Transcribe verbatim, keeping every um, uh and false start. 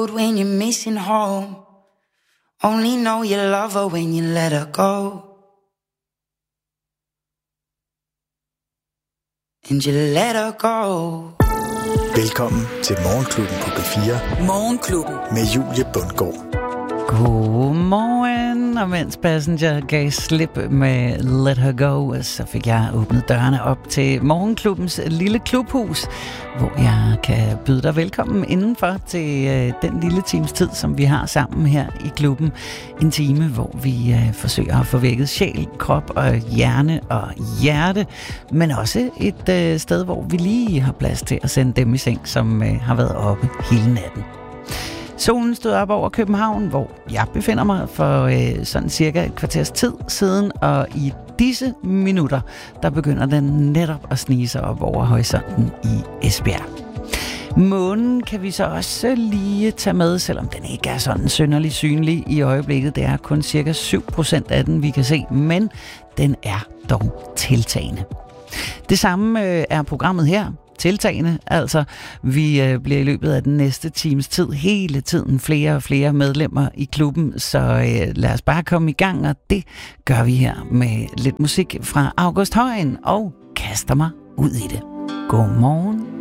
road when you're missing home. Only know you love her when you let her go. And you let her go. Velkommen til Morgenklubben på B fire. Morgenklubben med Julie Bundgaard. Godmorgen, og mens Passenger gav slip med Let Her Go, så fik jeg åbnet dørene op til Morgenklubbens lille klubhus, hvor jeg kan byde dig velkommen indenfor til øh, den lille times tid, som vi har sammen her i klubben. En time, hvor vi øh, forsøger at få vækket sjæl, krop og hjerne og hjerte, men også et øh, sted, hvor vi lige har plads til at sende dem i seng, som øh, har været oppe hele natten. Solen stod op over København, hvor jeg befinder mig for øh, sådan cirka et kvarters tid siden, og i disse minutter, der begynder den netop at snige sig op over horisonten i Esbjerg. Månen kan vi så også lige tage med, selvom den ikke er sådan synderligt synlig i øjeblikket. Det er kun cirka syv procent af den, vi kan se, men den er dog tiltagende. Det samme øh, er programmet her. Tiltagende, altså vi øh, bliver i løbet af den næste times tid hele tiden flere og flere medlemmer i klubben, så øh, lad os bare komme i gang, og det gør vi her med lidt musik fra August Højen og kaster mig ud i det. Godmorgen.